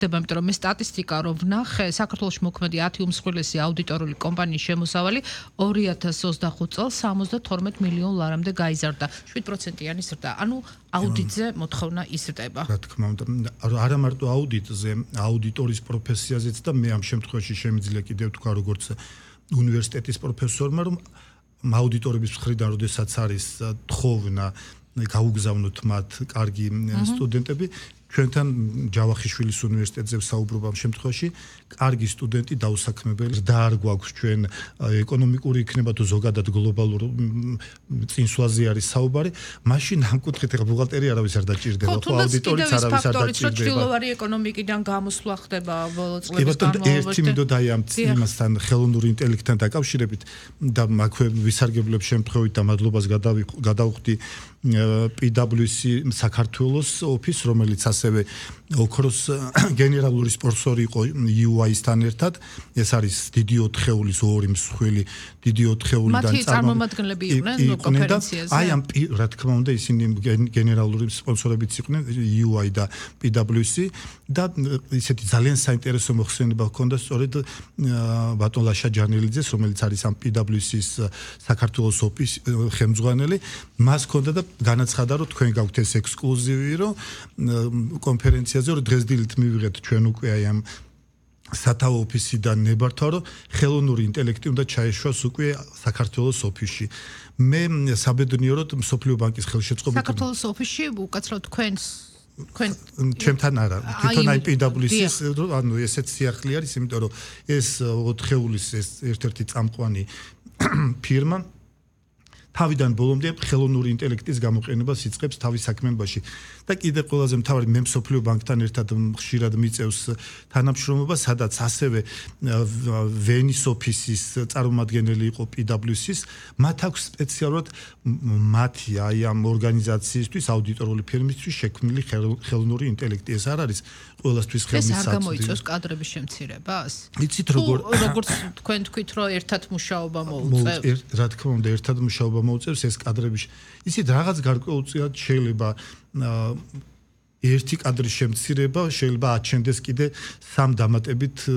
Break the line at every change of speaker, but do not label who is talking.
იმიტომ რომ მე სტატისტიკა რომ ვნახე, საქართველოში მოქმედი 10 უმსხვილესი აუდიტორული კომპანიის შემოსავალი 2025 წელს 72 მილიონ ლარამდე გაიზარდა, 7%-იანი ზრდა. ანუ აუდიტზე მოთხოვნა იზრდება.
რა თქმა უნდა, არა მარტო აუდიტზე, აუდიტორის პროფესიაზეც და მე ამ შემთხვევაში შემიძლია კიდევ თქვა როგორც უნივერსიტეტის პროფესორმა, რომ აუდიტორების მხრიდან როდესაც არის თხოვნა გაუგზავნოთ მათ კარგი სტუდენტები, ჩვენთან ჯავახიშვილის უნივერსიტეტზე ვსაუბრობ ამ შემთხვევაში, კარგი სტუდენტი დაუსაქმებელი და არ გვაქვს ჩვენ ეკონომიკური იქნება თუ ზოგადად გლობალურ წინსვლაზე არის საუბარი, მაშინ ამ კუთხით ახლა ბუღალტერი არავის არ დაჭირდება, ხო აუდიტორიც არავის არ დაჭირდება.
ჩრდილოვანი ეკონომიკიდან გამოსვლა ხდება ბოლო წლების
განმავლობაში. ერთი მინდოდა აი ამ იმასთან ხელოვნური ინტელექტთან დაკავშირებით და აქვე ვისარგებლებ შემთხვევით და მადლობას გადავხდი PwC საქართველოს ოფის, რომელიც ასევე ოქროს გენერალური სპონსორი იყო UI-სთან ერთად. ეს არის დიდი 4-ეულის ორი მსხვილი, დიდი 4-ეულიდან
მათი წარმომადგენლები იყვნენ კონფერენციაზე.
აი ამ რა თქმა უნდა ისინი გენერალური სპონსორებიც იყვნენ UI და PwC და ისეთი ძალიან საინტერესო მოხსენება ჰქონდა სწორედ ბატონ ლაშა ჯანელიძეს, რომელიც არის ამ PwC-ის საქართველოს ოფის ხელმძღვანელი. მას ჰქონდა და განაცხადა, რომ თქვენ გაქვთ ეს ექსკლუზივი, რომ კონფერენციაზე რომ დღესდილით მივიღეთ ჩვენ უკვე აი ამ სათაო ოფისიდან ნებართვა, რომ ხელოვნური ინტელექტი უნდა ჩაეშვას უკვე საქართველოს ოფისში. მე საბედნიეროდ მსოფლიო ბანკის ხელშეწყობით
საქართველოს ოფისში უკაცრავ თქვენ
ჩემთან არა, თვითონ აი PwC-ის, ანუ ესეც სიახლე არის, იმიტომ რომ ეს 4-ეულის ეს ერთ-ერთი წამყვანი ფირმა თავიდან ბოლომდე ხელოვნური ინტელექტის გამოყენებას იწყებს თავის საქმიანობაში. და კიდე ყველაზე მთავარი მე მსოფლიო ბანკთან ერთად ხშირად მიწევს თანამშრომლობა, სადაც ასევე ვენის ოფისის წარმომადგენელი იყო PwC-ის, მათ აქვს სპეციალურად მათი აი ამ ორგანიზაციისთვის, აუდიტორული ფირმისთვის შექმნილი ხელოვნური ინტელექტი. ეს არ არის ყველასთვის ხელმისაწვდომი.
ეს არ გამოიწვევს კადრების შემცირებას?
იცით როგორც
თქვენ თქვით, რომ ერთად მუშაობა მოუწევს.
რა თქმა უნდა, ერთად მუშაობა მოუწევს ეს კადრების. ისიც რაღაც გარკვეულწილად შეიძლება ერთი კადრის შემცირება შეიძლება აჩენდეს კიდე სამ დამატებით